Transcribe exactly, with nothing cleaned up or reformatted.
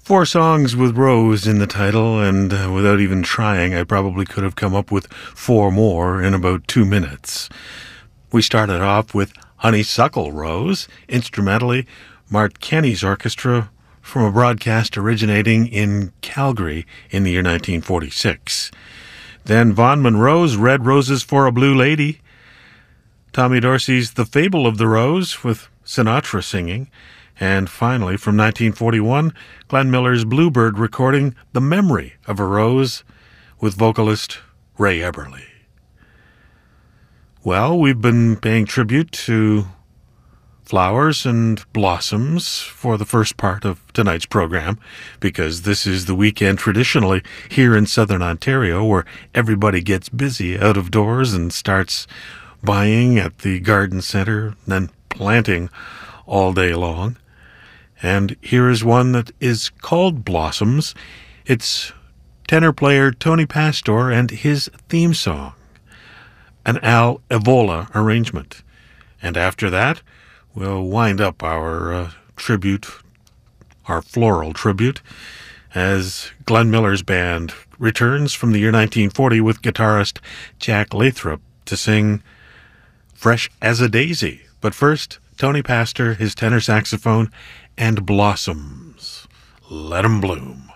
Four songs with Rose in the title, and uh, without even trying, I probably could have come up with four more in about two minutes. We started off with Honeysuckle Rose, instrumentally Mart Kenny's orchestra from a broadcast originating in Calgary in the year nineteen forty-six. Then Vaughn Monroe's Red Roses for a Blue Lady, Tommy Dorsey's The Fable of the Rose with Sinatra singing, and finally, from nineteen forty-one, Glenn Miller's Bluebird recording The Memory of a Rose with vocalist Ray Eberly. Well, we've been paying tribute to flowers and blossoms for the first part of tonight's program, because this is the weekend traditionally here in southern Ontario where everybody gets busy out of doors and starts buying at the garden centre, then planting all day long. And here is one that is called Blossoms. It's tenor player Tony Pastor and his theme song, an Al Evola arrangement. And after that, we'll wind up our uh, tribute, our floral tribute, as Glenn Miller's band returns from the year nineteen forty with guitarist Jack Lathrop to sing Fresh as a Daisy. But first, Tony Pastor, his tenor saxophone, and Blossoms. Let 'em bloom.